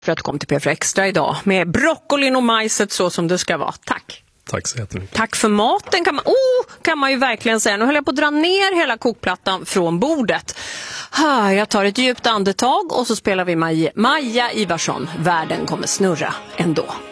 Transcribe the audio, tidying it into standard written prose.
För att du kom till P4 Extra idag med broccolin och majset så som det ska vara. Tack. Tack så jättemycket. Tack för maten kan man ju verkligen säga. Nu höll jag på att dra ner hela kokplattan från bordet. Jag tar ett djupt andetag och så spelar vi Maja Ivarsson. Världen kommer snurra ändå.